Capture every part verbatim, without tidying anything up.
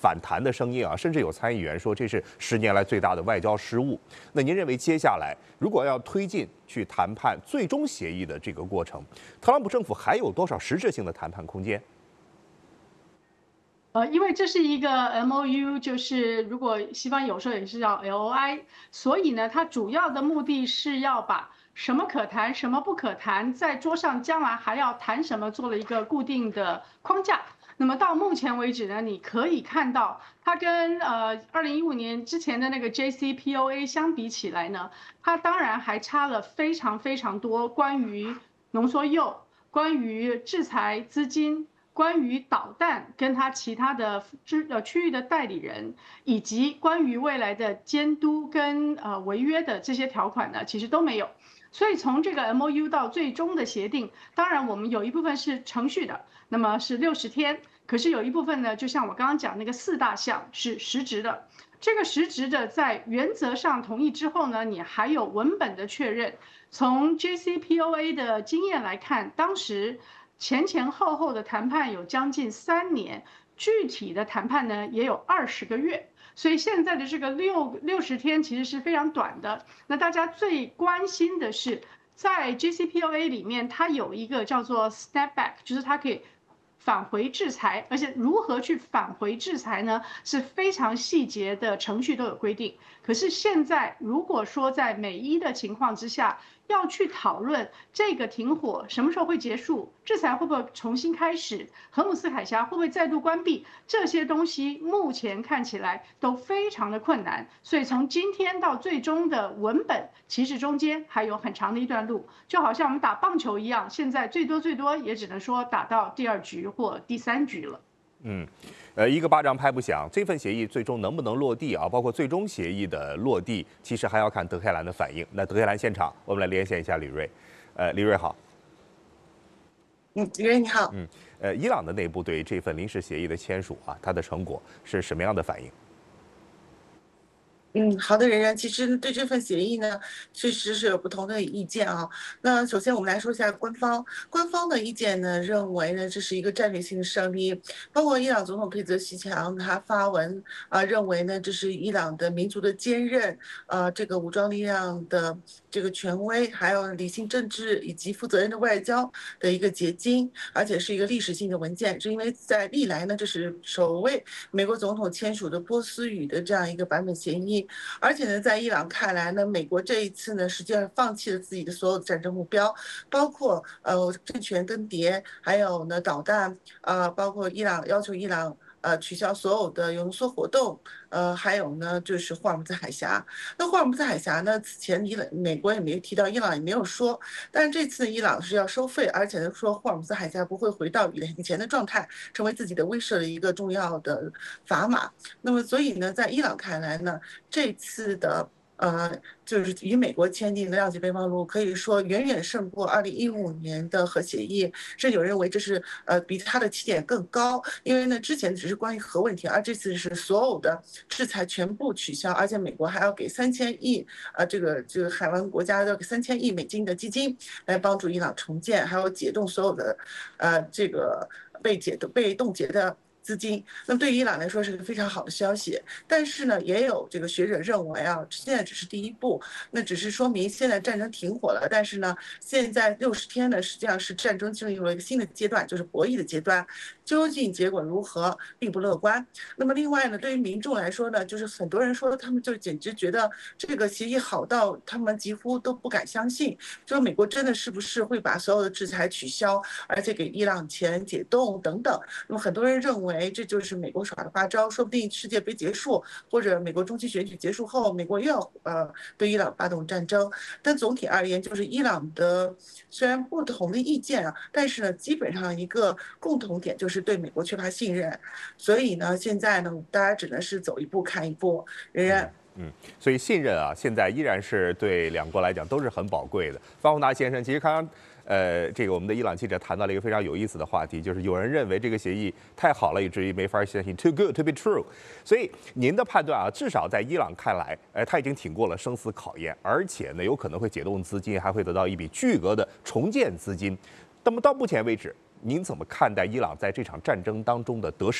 反弹的声音啊，甚至有参议员说这是十年来最大的外交失误。那您认为接下来如果要推进去谈判最终协议的这个过程，特朗普政府还有多少实质性的谈判空间？ 呃，因为这是一个 M O U， 就是如果西方有时候也是叫 L O I， 所以呢，它主要的目的是要把什么可谈、什么不可谈，在桌上将来还要谈什么做了一个固定的框架。那么到目前为止呢，你可以看到它跟呃二零一五年之前的那个 J C P O A 相比起来呢，它当然还差了非常非常多关于浓缩铀、关于制裁资金。关于导弹跟他其他的区呃区域的代理人，以及关于未来的监督跟呃违约的这些条款呢，其实都没有。所以从这个 M O U 到最终的协定，当然我们有一部分是程序的，那么是六十天，可是有一部分呢，就像我刚刚讲那个四大项是实质的。这个实质的在原则上同意之后呢，你还有文本的确认。从 J C P O A 的经验来看，当时前前后后的谈判有将近三年，具体的谈判呢也有二十个月，所以现在的这个六六十天其实是非常短的。那大家最关心的是，在 J C P O A 里面，它有一个叫做 step back， 就是它可以返回制裁，而且如何去返回制裁呢？是非常细节的程序都有规定。可是现在如果说在美伊的情况之下，要去讨论这个停火什么时候会结束，制裁会不会重新开始，荷姆斯海峡会不会再度关闭，这些东西目前看起来都非常的困难。所以从今天到最终的文本，其实中间还有很长的一段路，就好像我们打棒球一样，现在最多最多也只能说打到第二局或第三局了。 嗯，呃，一个巴掌拍不响，这份协议最终能不能落地啊？包括最终协议的落地，其实还要看德黑兰的反应。那德黑兰现场，我们来连线一下李瑞。呃，李瑞好。 嗯，李瑞你好。 嗯，呃，伊朗的内部对这份临时协议的签署啊，它的成果是什么样的反应？ 嗯，好的，人人，其实对这份协议呢，确实是有不同的意见啊。那首先我们来说一下官方，官方的意见呢，认为呢这是一个战略性的胜利，包括伊朗总统佩泽西强他发文啊，认为呢这是伊朗的民族的坚韧，呃，这个武装力量的这个权威，还有理性政治以及负责任的外交的一个结晶，而且是一个历史性的文件，是因为在历来呢这是首位美国总统签署的波斯语的这样一个版本协议。而且呢，在伊朗看来呢，美国这一次呢，实际上放弃了自己的所有战争目标，包括呃政权更迭，还有呢导弹，呃，包括伊朗要求伊朗呃取消所有的浓缩活动，呃，还有呢就是霍尔木兹海峡。那霍尔木兹海峡呢，此前伊朗美国也没有提到，伊朗也没有说，但是这次伊朗是要收费，而且呢说霍尔木兹海峡不会回到以前的状态，成为自己的威慑的一个重要的砝码。那么所以呢，在伊朗看来呢，这次的呃，就是与美国签订的谅解备忘录，可以说远远胜过二零一五年的核协议，甚至有人认为这是呃比它的起点更高，因为呢之前只是关于核问题，而这次是所有的制裁全部取消，而且美国还要给三千亿呃这个这个海湾国家要给三千亿美金的基金来帮助伊朗重建，还有解冻所有的呃这个被解被冻结的资金。那么对于伊朗来说是个非常好的消息，但是呢，也有这个学者认为啊，现在只是第一步，那只是说明现在战争停火了，但是呢，现在六十天呢，实际上是战争进入了一个新的阶段，就是博弈的阶段，究竟结果如何，并不乐观。那么另外呢，对于民众来说呢，就是很多人说他们就简直觉得这个协议好到他们几乎都不敢相信，就是美国真的是不是会把所有的制裁取消，而且给伊朗钱解冻等等。那么很多人认为这就是美国耍的花招，说不定世界杯结束或者美国中期选举结束后，美国又要呃对伊朗发动战争。但总体而言，就是伊朗的虽然不同的意见啊，但是呢，基本上一个共同点就是对美国缺乏信任。所以呢，现在呢，大家只能是走一步看一步，仍然。 嗯，所以信任啊，现在依然是对两国来讲都是很宝贵的。方宏达先生，其实刚刚。呃，这个我们的伊朗记者谈到了一个非常有意思的话题，就是有人认为这个协议太好了，以至于没法相信 ，too good to be true。所以您的判断啊，至少在伊朗看来，呃，他已经挺过了生死考验，而且呢，有可能会解冻资金，还会得到一笔巨额的重建资金。那么到目前为止，您怎么看待伊朗在这场战争当中的得失？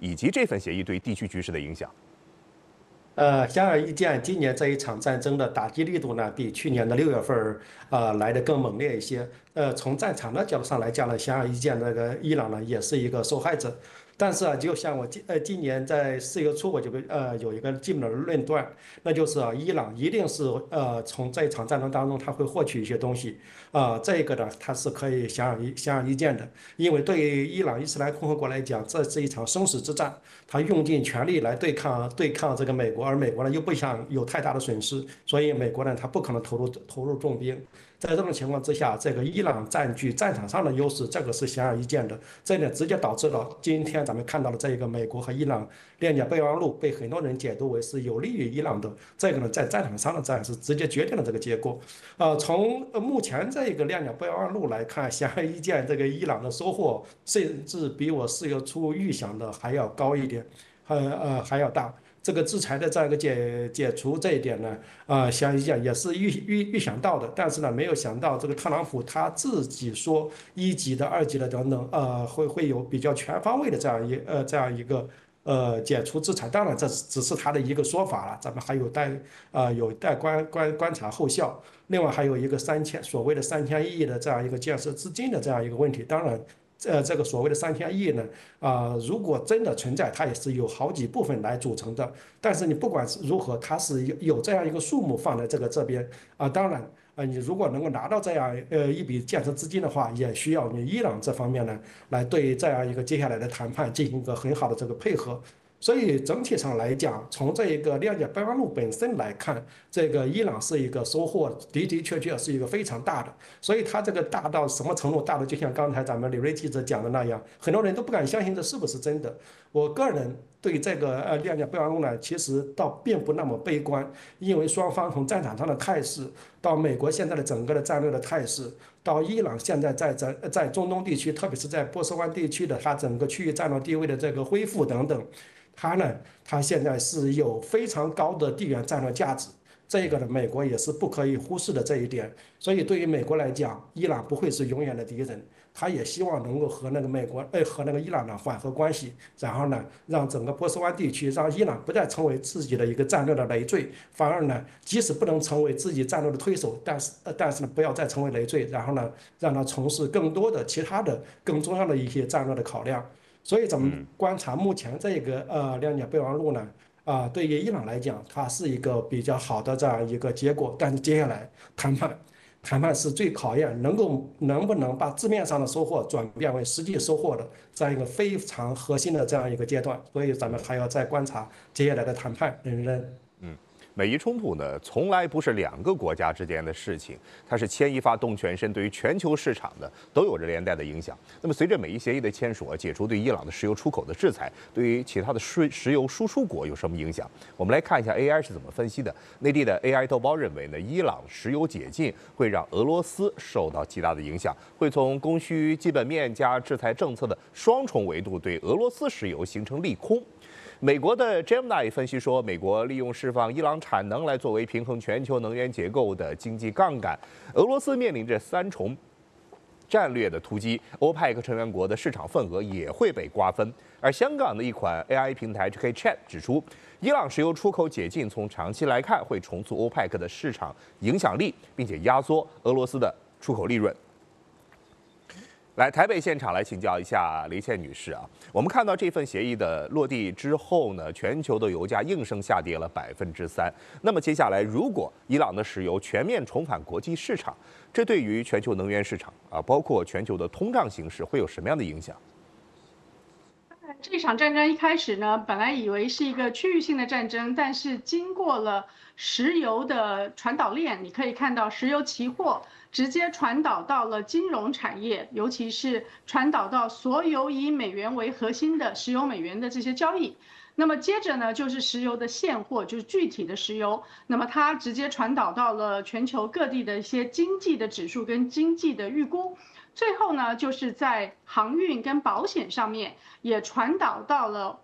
以及这份协议对地区局势的影响。 呃，显而易见，今年这一场战争的打击力度呢，比去年的六月份儿呃来的更猛烈一些。呃，从战场的角度上来讲呢，显而易见，那个伊朗呢也是一个受害者。但是啊，就像我今呃今年在四月初我就呃有一个基本的论断，那就是啊，伊朗一定是呃从这一场战争当中他会获取一些东西啊、呃，这个呢它是可以显而易显而易见的，因为对于伊朗伊斯兰共和国来讲，这是一场生死之战，他用尽全力来对抗对抗这个美国，而美国呢又不想有太大的损失，所以美国呢他不可能投入投入重兵。在这种情况之下，这个伊朗占据战场上的优势，这个是显而易见的。这一点直接导致了今天咱们看到的这个美国和伊朗链接备忘录被很多人解读为是有利于伊朗的。这个呢，在战场上的战是直接决定了这个结果。呃，从目前这个链接备忘录来看，显而易见，这个伊朗的收获甚至比我四月初预想的还要高一点，呃呃还要大。这个制裁的这样一个解解除这一点呢，啊，显而易见也是预预预想到的，但是呢，没有想到这个特朗普他自己说一级的、二级的等等，呃，会会有比较全方位的这样一呃这样一个呃解除制裁。当然，这只是他的一个说法了，咱们还有待呃有待观观观察后效。另外还有一个三千所谓的三千亿的这样一个建设资金的这样一个问题，当然。呃，这个所谓的三千亿呢，啊、呃，如果真的存在，它也是有好几部分来组成的。但是你不管是如何，它是有有这样一个数目放在这个这边啊、呃。当然，呃，你如果能够拿到这样呃一笔建设资金的话，也需要你伊朗这方面呢，来对这样一个接下来的谈判进行一个很好的这个配合。所以整体上来讲，从这一个谅解备忘录本身来看，这个伊朗是一个收获的的确确是一个非常大的。所以它这个大到什么程度？大的就像刚才咱们李瑞记者讲的那样，很多人都不敢相信这是不是真的。我个人对这个呃谅解备忘录呢，其实倒并不那么悲观，因为双方从战场上的态势，到美国现在的整个的战略的态势，到伊朗现在在在在中东地区，特别是在波斯湾地区的它整个区域战略地位的这个恢复等等。它呢，它现在是有非常高的地缘战略价值，这个呢，美国也是不可以忽视的这一点。所以对于美国来讲，伊朗不会是永远的敌人，他也希望能够和那个美国，呃，和那个伊朗呢缓和关系，然后呢，让整个波斯湾地区，让伊朗不再成为自己的一个战略的累赘，反而呢，即使不能成为自己战略的推手，但是，呃、但是呢，不要再成为累赘，然后呢，让他从事更多的其他的更重要的一些战略的考量。所以咱们观察目前这个呃谅解备忘录呢，啊、呃，对于伊朗来讲，它是一个比较好的这样一个结果。但是接下来谈判，谈判是最考验能够能不能把字面上的收获转变为实际收获的这样一个非常核心的这样一个阶段。所以咱们还要再观察接下来的谈判认真。 嗯。美伊冲突呢，从来不是两个国家之间的事情，它是牵一发动全身，对于全球市场的都有着连带的影响。那么，随着美伊协议的签署啊，解除对伊朗的石油出口的制裁，对于其他的石石油输出国有什么影响？我们来看一下 A I 是怎么分析的。内地的 A I 豆包认为呢，伊朗石油解禁会让俄罗斯受到极大的影响，会从供需基本面加制裁政策的双重维度对俄罗斯石油形成利空。美国的 Gemini 分析说，美国利用释放伊朗产能来作为平衡全球能源结构的经济杠杆。俄罗斯面临着三重战略的突击，欧佩克成员国的市场份额也会被瓜分。而香港的一款 A I 平台 G K Chat 指出，伊朗石油出口解禁从长期来看会重塑欧佩克的市场影响力，并且压缩俄罗斯的出口利润。来台北现场来请教一下黎倩女士啊，我们看到这份协议的落地之后呢，全球的油价应声下跌了百分之三。那么接下来，如果伊朗的石油全面重返国际市场，这对于全球能源市场啊，包括全球的通胀形势会有什么样的影响？ 这场战争一开始呢，本来以为是一个区域性的战争，但是经过了石油的传导链，你可以看到石油期货直接传导到了金融产业，尤其是传导到所有以美元为核心的石油美元的这些交易。那么接着呢，就是石油的现货，就是具体的石油，那么它直接传导到了全球各地的一些经济的指数跟经济的预估。最后呢，就是在航运跟保险上面也传导到了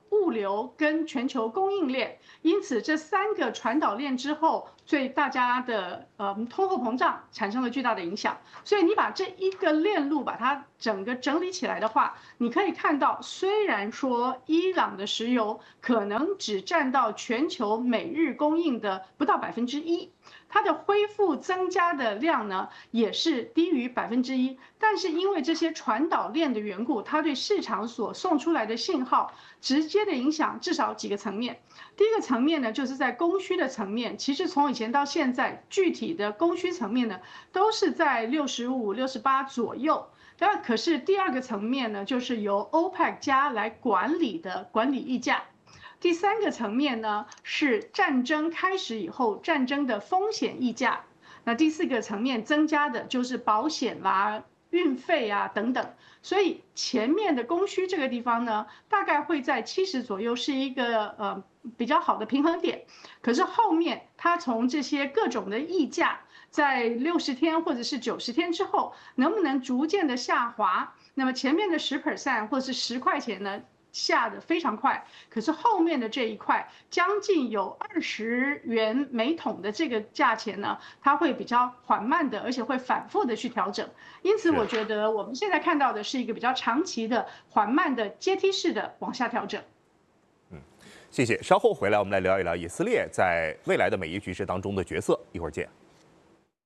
物流跟全球供应链。因此，这三个传导链之后，对大家的呃通货膨胀产生了巨大的影响。所以你把这一个链路把它整个整理起来的话，你可以看到，虽然说伊朗的石油可能只占到全球每日供应的不到百分之一。它的恢复增加的量呢，也是低于百分之一，但是因为这些传导链的缘故，它对市场所送出来的信号直接的影响至少几个层面。第一个层面呢，就是在供需的层面，其实从以前到现在，具体的供需层面呢，都是在六十五、六十八左右。那可是第二个层面呢，就是由 OPEC 加来管理的管理溢价。第三个层面呢，是战争开始以后战争的风险溢价。那第四个层面增加的就是保险啦、运费啊等等。所以前面的供需这个地方呢，大概会在七十左右是一个呃比较好的平衡点。可是后面它从这些各种的溢价，在六十天或者是九十天之后，能不能逐渐的下滑？那么前面的十 percent 或是十块钱呢？下的非常快，可是后面的这一块将近有二十元每桶的这个价钱呢，它会比较缓慢的，而且会反复的去调整。因此，我觉得我们现在看到的是一个比较长期的、缓慢的阶梯式的往下调整。 嗯，谢谢。稍后回来我们来聊一聊以色列在未来的美伊局势当中的角色，一会儿见。